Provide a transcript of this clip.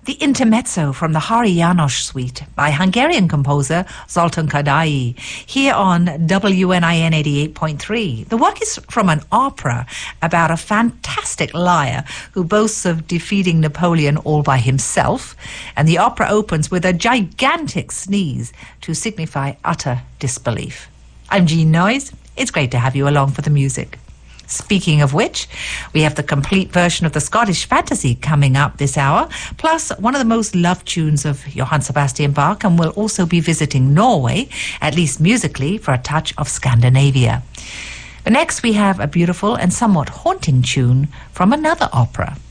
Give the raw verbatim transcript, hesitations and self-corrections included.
The intermezzo from the Hari János Suite by Hungarian composer Zoltán Kodály, here on W N I N eighty-eight point three. The work is from an opera about a fantastic liar who boasts of defeating Napoleon all by himself, and the opera opens with a gigantic sneeze to signify utter disbelief. I'm Jean Noyes. It's great to have you along for the music. Speaking of which, we have the complete version of the Scottish Fantasy coming up this hour, plus one of the most loved tunes of Johann Sebastian Bach, and we'll also be visiting Norway, at least musically, for a touch of Scandinavia. But next we have a beautiful and somewhat haunting tune from another opera.